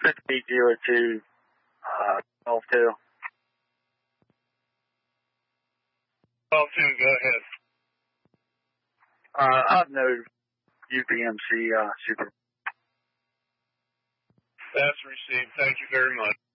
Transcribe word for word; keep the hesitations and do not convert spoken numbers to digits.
eight zero two, uh, twelve two. twelve two, go ahead. Uh, I've no U P M C, uh, super. That's received. Thank you very much.